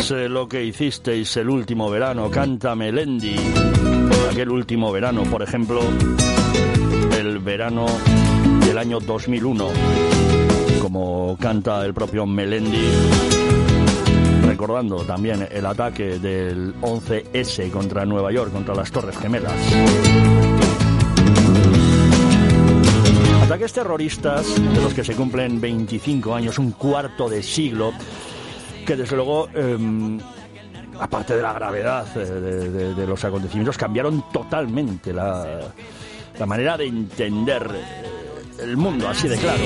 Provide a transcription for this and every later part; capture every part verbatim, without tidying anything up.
sé lo que hicisteis el último verano, canta Melendi. Aquel último verano, por ejemplo, el verano del año dos mil uno, como canta el propio Melendi, recordando también el ataque del once ese contra Nueva York, contra las Torres Gemelas. Ataques terroristas de los que se cumplen veinticinco años, un cuarto de siglo, que desde luego, eh, aparte de la gravedad de, de, de los acontecimientos, cambiaron totalmente la, la manera de entender el mundo, así de claro.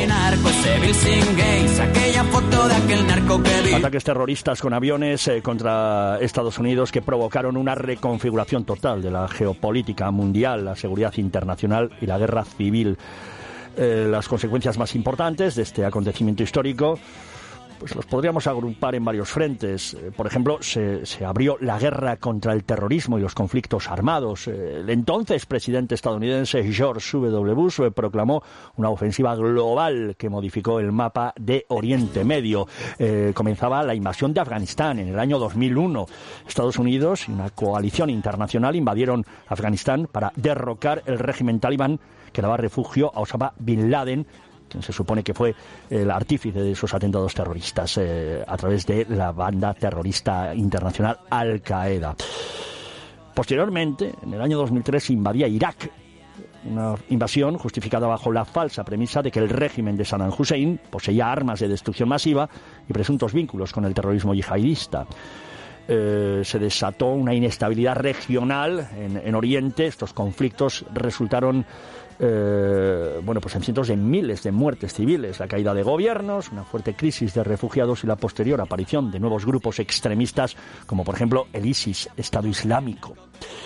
Ataques terroristas con aviones eh, contra Estados Unidos que provocaron una reconfiguración total de la geopolítica mundial, la seguridad internacional y la guerra civil. Eh, las consecuencias más importantes de este acontecimiento histórico, pues los podríamos agrupar en varios frentes. Eh, por ejemplo, se, se abrió la guerra contra el terrorismo y los conflictos armados. Eh, el entonces presidente estadounidense George W. Bush eh, proclamó una ofensiva global que modificó el mapa de Oriente Medio. Eh, comenzaba la invasión de Afganistán en el año dos mil uno. Estados Unidos y una coalición internacional invadieron Afganistán para derrocar el régimen talibán que daba refugio a Osama Bin Laden, quien se supone que fue el artífice de esos atentados terroristas eh, a través de la banda terrorista internacional Al-Qaeda. Posteriormente, en el año dos mil tres, invadía Irak, una invasión justificada bajo la falsa premisa de que el régimen de Saddam Hussein poseía armas de destrucción masiva y presuntos vínculos con el terrorismo yihadista. Eh, se desató una inestabilidad regional en, en Oriente. Estos conflictos resultaron Eh, bueno, pues en cientos de miles de muertes civiles, la caída de gobiernos, una fuerte crisis de refugiados y la posterior aparición de nuevos grupos extremistas como por ejemplo el ISIS, Estado Islámico.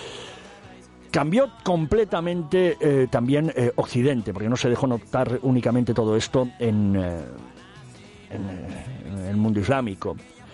Cambió completamente eh, también eh, Occidente, porque no se dejó notar únicamente todo esto en, eh, en, en el mundo islámico.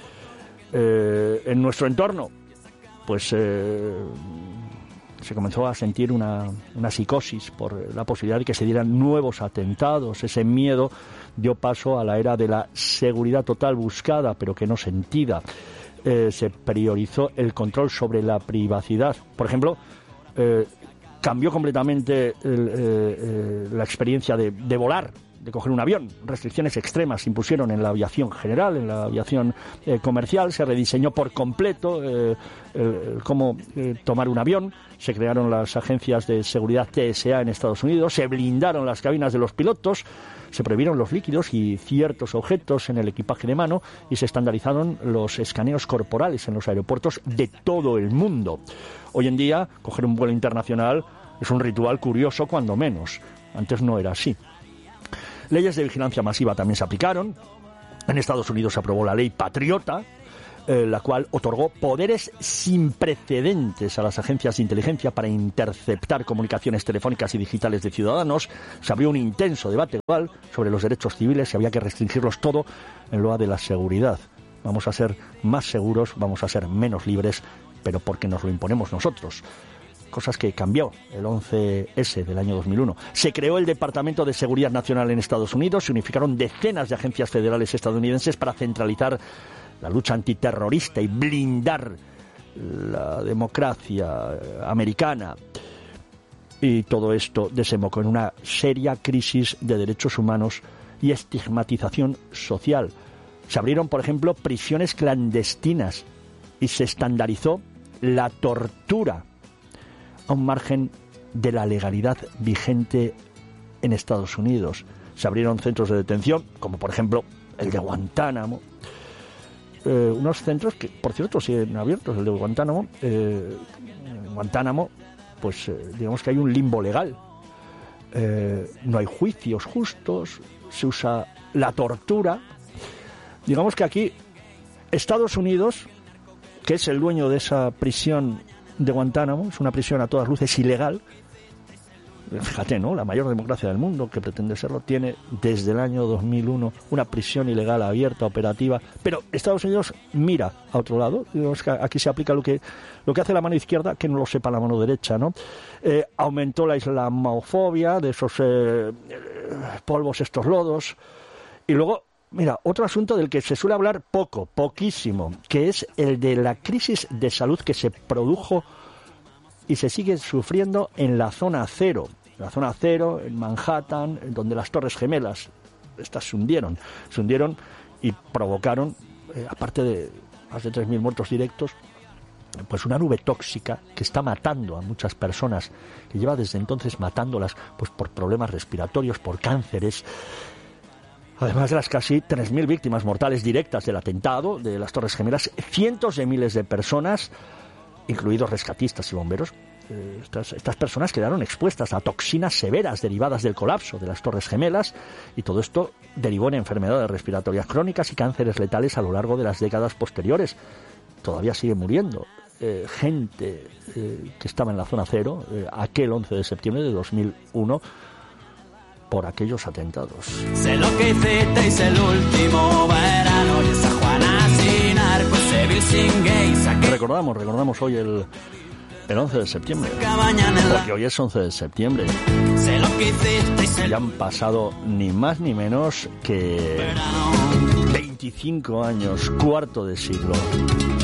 Eh, en nuestro entorno, pues eh, se comenzó a sentir una, una psicosis por la posibilidad de que se dieran nuevos atentados. Ese miedo dio paso a la era de la seguridad total buscada, pero que no sentida. Eh, se priorizó el control sobre la privacidad. Por ejemplo, eh, cambió completamente el, eh, eh, la experiencia de, de volar, de coger un avión. Restricciones extremas se impusieron en la aviación general, en la aviación eh, comercial. Se rediseñó por completo eh, eh, cómo eh, tomar un avión. Se crearon las agencias de seguridad T S A en Estados Unidos. Se blindaron las cabinas de los pilotos. Se prohibieron los líquidos y ciertos objetos en el equipaje de mano y se estandarizaron los escaneos corporales en los aeropuertos de todo el mundo. Hoy en día, coger un vuelo internacional es un ritual curioso, cuando menos. Antes no era así. Leyes de vigilancia masiva también se aplicaron. En Estados Unidos se aprobó la ley Patriota, eh, la cual otorgó poderes sin precedentes a las agencias de inteligencia para interceptar comunicaciones telefónicas y digitales de ciudadanos. Se abrió un intenso debate global sobre los derechos civiles y había que restringirlos todo en loa de la seguridad. Vamos a ser más seguros, vamos a ser menos libres, pero porque nos lo imponemos nosotros. Cosas que cambió el once ese del año dos mil uno. Se creó el Departamento de Seguridad Nacional en Estados Unidos, se unificaron decenas de agencias federales estadounidenses para centralizar la lucha antiterrorista y blindar la democracia americana. Y todo esto desembocó en una seria crisis de derechos humanos y estigmatización social. Se abrieron, por ejemplo, prisiones clandestinas y se estandarizó la tortura a un margen de la legalidad vigente en Estados Unidos. Se abrieron centros de detención, como por ejemplo el de Guantánamo. Eh, unos centros que, por cierto, siguen abiertos. El de Guantánamo, eh, Guantánamo, pues eh, digamos que hay un limbo legal. Eh, no hay juicios justos, se usa la tortura. Digamos que aquí Estados Unidos, que es el dueño de esa prisión de Guantánamo, es una prisión a todas luces ilegal. Fíjate, ¿no? La mayor democracia del mundo, que pretende serlo, tiene desde el año dos mil uno una prisión ilegal abierta, operativa. Pero Estados Unidos mira a otro lado. Digamos que aquí se aplica lo que lo que hace la mano izquierda, que no lo sepa la mano derecha, ¿no? Eh, aumentó la islamofobia de esos eh, polvos, estos lodos. Y luego Mira, otro asunto del que se suele hablar poco, poquísimo, que es el de la crisis de salud que se produjo y se sigue sufriendo en la zona cero. La zona cero, en Manhattan, donde las Torres Gemelas, estas se hundieron, se hundieron y provocaron, eh, aparte de más de tres mil muertos directos, pues una nube tóxica que está matando a muchas personas, que lleva desde entonces matándolas pues por problemas respiratorios, por cánceres. Además de las casi tres mil víctimas mortales directas del atentado de las Torres Gemelas, cientos de miles de personas, incluidos rescatistas y bomberos, eh, estas, estas personas quedaron expuestas a toxinas severas derivadas del colapso de las Torres Gemelas, y todo esto derivó en enfermedades respiratorias crónicas y cánceres letales a lo largo de las décadas posteriores. Todavía sigue muriendo eh, gente eh, que estaba en la zona cero eh, aquel once de septiembre de dos mil uno por aquellos atentados. Sé lo que hiciste, hice el último verano y esa Juana sin arco, civil sin gay, saqué... Recordamos, recordamos hoy el, el once de septiembre, porque hoy es once de septiembre. Sé lo que hiciste, hice... Ya han pasado ni más ni menos que veinticinco años, cuarto de siglo.